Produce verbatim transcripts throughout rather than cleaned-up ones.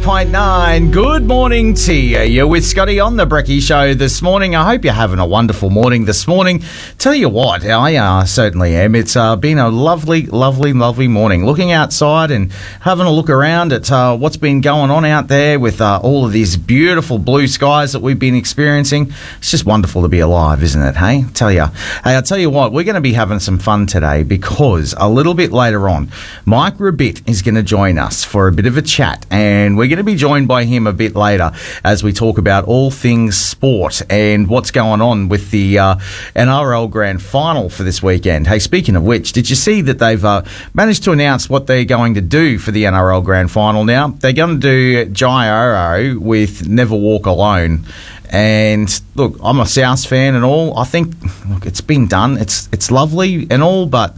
point nine. Good morning to you. You're with Scotty on the Brekkie Show this morning. I hope you're having a wonderful morning this morning. Tell you what, I uh, certainly am. It's uh, been a lovely, lovely, lovely morning. Looking outside and having a look around at uh, what's been going on out there with uh, all of these beautiful blue skies that we've been experiencing. It's just wonderful to be alive, isn't it? Hey, tell you. Hey, I'll tell you what, we're going to be having some fun today because a little bit later on, Mike Rabbit is going to join us for a bit of a chat, and we're going to be joined by him a bit later as we talk about all things sport and what's going on with the uh, N R L Grand Final for this weekend. Hey, speaking of which, did you see that they've uh, managed to announce what they're going to do for the N R L Grand Final now? They're going to do Jai with Never Walk Alone. And look, I'm a South fan and all. I think, look, it's been done. It's it's lovely and all, but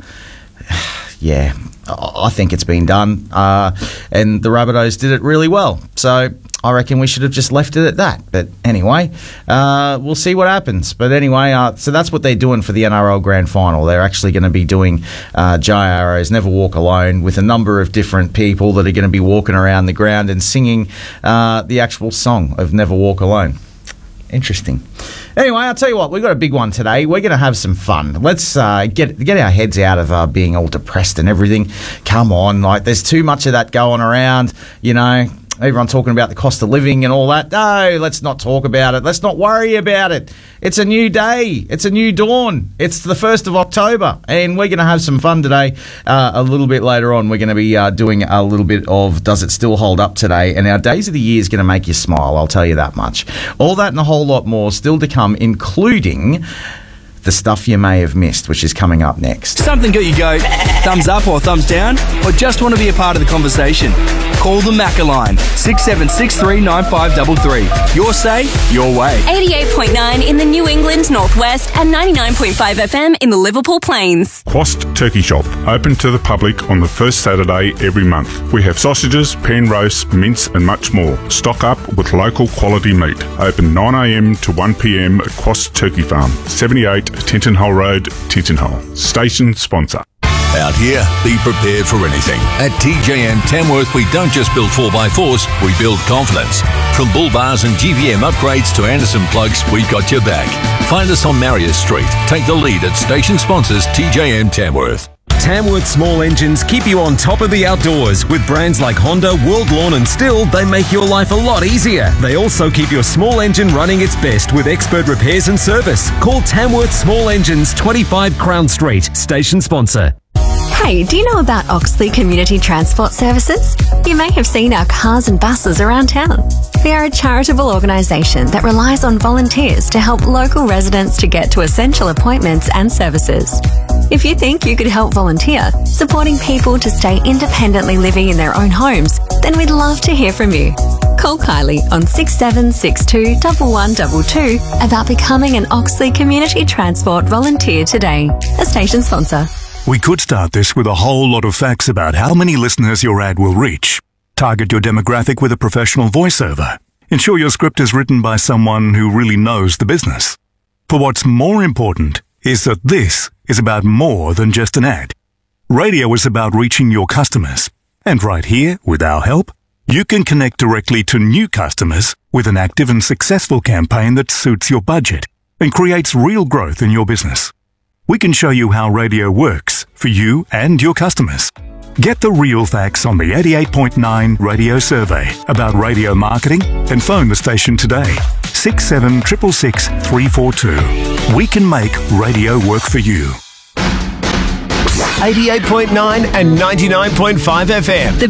yeah, I think it's been done. Uh, and the Rabbitohs did it really well. So I reckon we should have just left it at that. But anyway, uh, we'll see what happens. But anyway, uh, so that's what they're doing for the N R L Grand Final. They're actually going to be doing uh, Jai Arrow's Never Walk Alone with a number of different people that are going to be walking around the ground and singing uh, the actual song of Never Walk Alone. Interesting. Anyway, I'll tell you what, we've got a big one today. We're going to have some fun. Let's uh, get get our heads out of uh, being all depressed and everything. Come on, like there's too much of that going around, you know. Everyone talking about the cost of living and all that. No, let's not talk about it. Let's not worry about it. It's a new day. It's a new dawn. It's the first of October, and we're going to have some fun today. Uh, a little bit later on, we're going to be uh, doing a little bit of Does It Still Hold Up today, and our Days of the Year is going to make you smile, I'll tell you that much. All that and a whole lot more still to come, including the stuff you may have missed, which is coming up next. Something got you go thumbs up or thumbs down, or just want to be a part of the conversation? Call the Macca line, six seven six three nine five three three. Your say, your way. eighty-eight point nine in the New England Northwest and ninety-nine point five F M in the Liverpool Plains. Quast Turkey Shop, open to the public on the first Saturday every month. We have sausages, pan roasts, mince and much more. Stock up with local quality meat. Open nine a m to one p m at Quast Turkey Farm, seventy-eight Tintinhull Road, Tintinhull. Station sponsor. Out here, be prepared for anything. At T J M Tamworth, we don't just build four by fours, we build confidence. From bull bars and G V M upgrades to Anderson plugs, we got your back. Find us on Marius Street. Take the lead at station sponsors T J M Tamworth. Tamworth Small Engines keep you on top of the outdoors. With brands like Honda, World Lawn and Stihl, they make your life a lot easier. They also keep your small engine running its best with expert repairs and service. Call Tamworth Small Engines, twenty-five Crown Street, station sponsor. Hey, do you know about Oxley Community Transport Services? You may have seen our cars and buses around town. We are a charitable organisation that relies on volunteers to help local residents to get to essential appointments and services. If you think you could help volunteer, supporting people to stay independently living in their own homes, then we'd love to hear from you. Call Kylie on six seven six two, one one two two about becoming an Oxley Community Transport volunteer today. A station sponsor. We could start this with a whole lot of facts about how many listeners your ad will reach. Target your demographic with a professional voiceover. Ensure your script is written by someone who really knows the business. For what's more important is that this is about more than just an ad. Radio is about reaching your customers. And right here, with our help, you can connect directly to new customers with an active and successful campaign that suits your budget and creates real growth in your business. We can show you how radio works for you and your customers. Get the real facts on the eighty-eight point nine radio survey about radio marketing and phone the station today. six seven six six six three four two. We can make radio work for you. eighty-eight point nine and ninety-nine point five F M. The